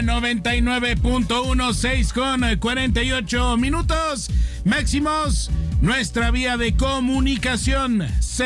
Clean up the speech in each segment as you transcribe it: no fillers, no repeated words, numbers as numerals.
99.1, 6:48. Máximos, nuestra vía de comunicación,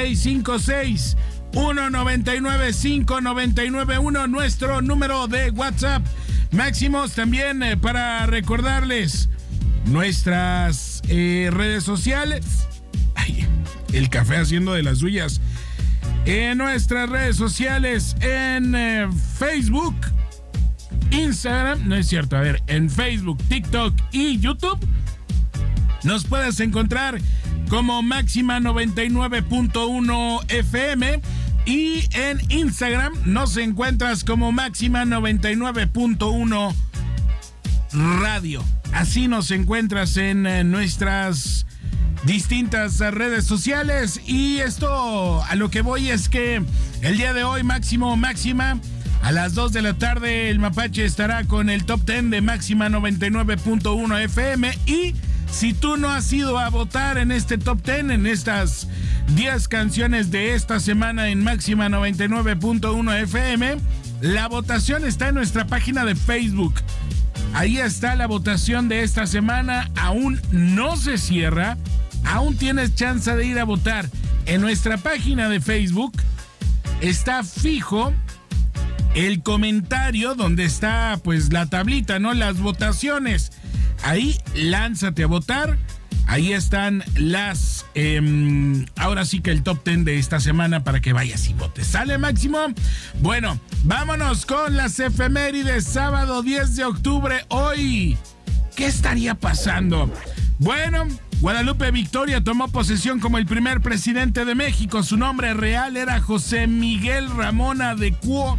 656-199-5991, nuestro número de WhatsApp. Máximos, también para recordarles nuestras redes sociales. Ay, el café haciendo de las suyas. En nuestras redes sociales, en Facebook, Instagram, no es cierto, a ver, en Facebook, TikTok y YouTube, nos puedes encontrar como Máxima 99.1 FM, y en Instagram nos encuentras como Máxima 99.1 Radio. Así nos encuentras en nuestras distintas redes sociales. Y esto, a lo que voy es que el día de hoy, Máxima, a las 2 de la tarde, el Mapache estará con el Top 10 de Máxima 99.1 FM. Y si tú no has ido a votar en este Top 10, en estas 10 canciones de esta semana en Máxima 99.1 FM, la votación está en nuestra página de Facebook. Ahí está la votación de esta semana. Aún no se cierra. Aún tienes chance de ir a votar. En nuestra página de Facebook está fijo el comentario donde está pues la tablita, ¿no? Las votaciones. Ahí lánzate a votar. Ahí están las, ahora sí que el top 10 de esta semana para que vayas y votes. ¿Sale, Máximo? Bueno, vámonos con las efemérides. Sábado 10 de octubre, hoy, ¿qué estaría pasando? Bueno, Guadalupe Victoria tomó posesión como el primer presidente de México. Su nombre real era José Miguel Ramón Adecuo.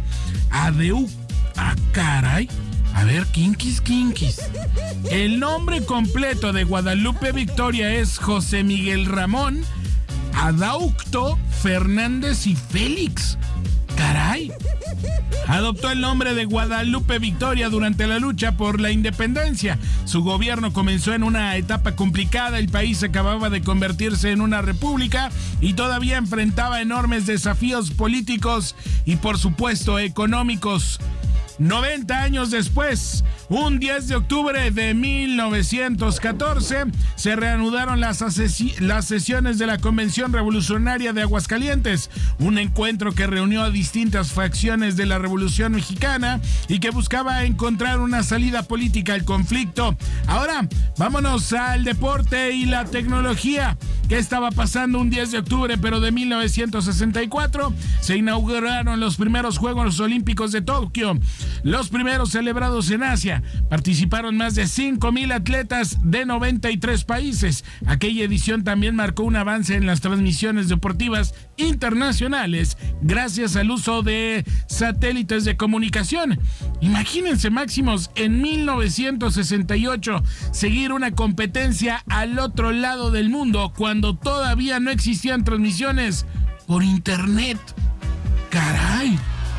Caray. A ver, kinkis. El nombre completo de Guadalupe Victoria es José Miguel Ramón Adaucto Fernández y Félix. Caray. Adoptó el nombre de Guadalupe Victoria durante la lucha por la independencia. Su gobierno comenzó en una etapa complicada. El país acababa de convertirse en una república y todavía enfrentaba enormes desafíos políticos y, por supuesto, económicos. 90 años después, un 10 de octubre de 1914, se reanudaron las sesiones de la Convención Revolucionaria de Aguascalientes, un encuentro que reunió a distintas facciones de la Revolución Mexicana y que buscaba encontrar una salida política al conflicto. Ahora, vámonos al deporte y la tecnología. ¿Qué estaba pasando un 10 de octubre, pero de 1964? Se inauguraron los primeros Juegos Olímpicos de Tokio, los primeros celebrados en Asia. Participaron más de 5,000 atletas de 93 países. Aquella edición también marcó un avance en las transmisiones deportivas internacionales gracias al uso de satélites de comunicación. Imagínense, Máximos, en 1968 seguir una competencia al otro lado del mundo cuando todavía no existían transmisiones por internet. ¡Caray!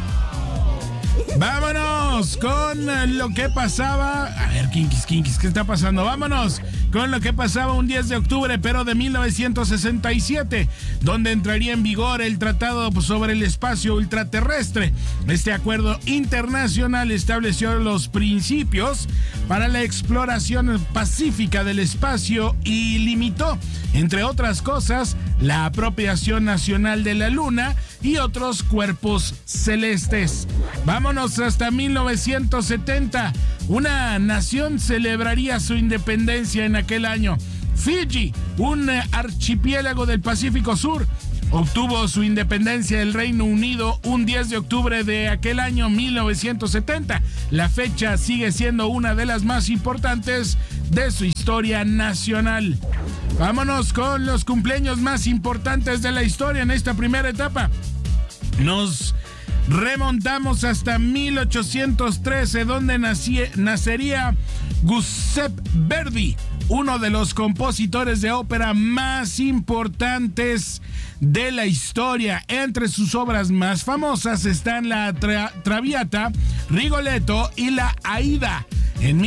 Vámonos con lo que pasaba. A ver, kinkis, ¿qué está pasando? Vámonos con lo que pasaba un 10 de octubre, pero de 1967, donde entraría en vigor el Tratado sobre el Espacio Ultraterrestre. Este acuerdo internacional estableció los principios para la exploración pacífica del espacio y limitó, entre otras cosas, la apropiación nacional de la Luna y otros cuerpos celestes. Vámonos hasta 1970. Una nación celebraría su independencia en aquel año. Fiji, un archipiélago del Pacífico Sur, obtuvo su independencia del Reino Unido un 10 de octubre de aquel año 1970. La fecha sigue siendo una de las más importantes de su historia nacional. Vámonos con los cumpleaños más importantes de la historia en esta primera etapa. Nos remontamos hasta 1813, donde nacería Giuseppe Verdi, uno de los compositores de ópera más importantes de la historia. Entre sus obras más famosas están la Traviata, Rigoletto y la Aida. En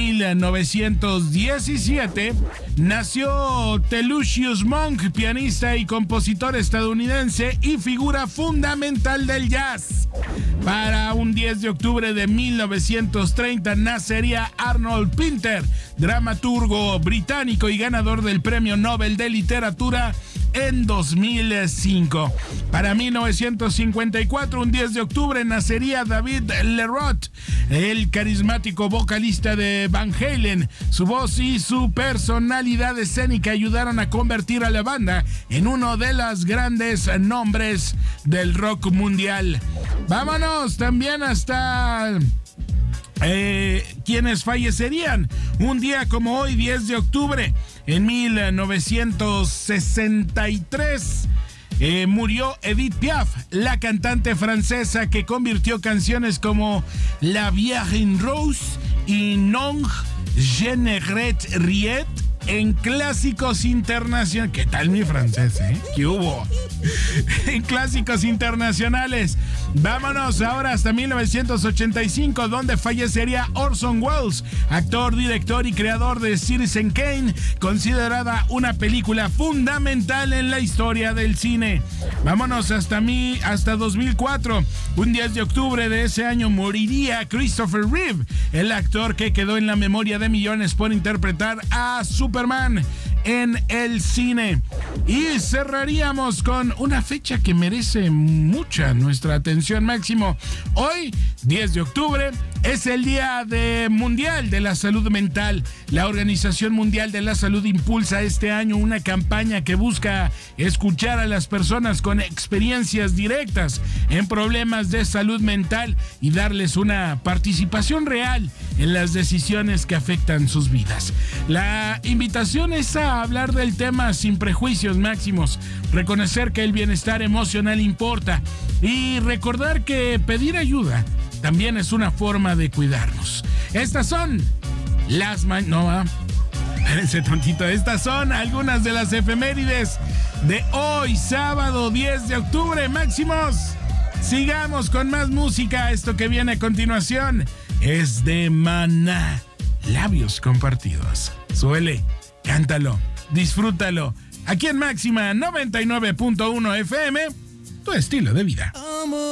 1917 nació Thelonious Monk, pianista y compositor estadounidense y figura fundamental del jazz. Para un 10 de octubre de 1930 nacería Arnold Pinter, dramaturgo británico y ganador del Premio Nobel de Literatura en 2005. Para 1954, un 10 de octubre, nacería David Lee Roth, el carismático vocalista de Van Halen. Su voz y su personalidad escénica ayudaron a convertir a la banda en uno de los grandes nombres del rock mundial. Vámonos también hasta quienes fallecerían un día como hoy, 10 de octubre. En 1963 murió Edith Piaf, la cantante francesa que convirtió canciones como La Vieille Rose y Non Je ne regrette rien en clásicos internacionales. ¿Qué tal mi francés, ¿Qué hubo? En clásicos internacionales. Vámonos ahora hasta 1985, donde fallecería Orson Welles, actor, director y creador de Citizen Kane, considerada una película fundamental en la historia del cine. Vámonos hasta 2004. Un 10 de octubre de ese año moriría Christopher Reeve, el actor que quedó en la memoria de millones por interpretar a Superman en el cine. Y cerraríamos con una fecha que merece mucha nuestra atención, Máximo. Hoy, 10 de octubre, es el Día Mundial de la Salud Mental. La Organización Mundial de la Salud impulsa este año una campaña que busca escuchar a las personas con experiencias directas en problemas de salud mental y darles una participación real en las decisiones que afectan sus vidas. La invitación es a hablar del tema sin prejuicios, Máximos, reconocer que el bienestar emocional importa y recordar que pedir ayuda también es una forma de cuidarnos. Estas son espérense tantito. Estas son algunas de las efemérides de hoy, sábado 10 de octubre, Máximos. Sigamos con más música. Esto que viene a continuación es de Maná, Labios Compartidos. Suele, cántalo, disfrútalo. Aquí en Máxima 99.1 FM, tu estilo de vida.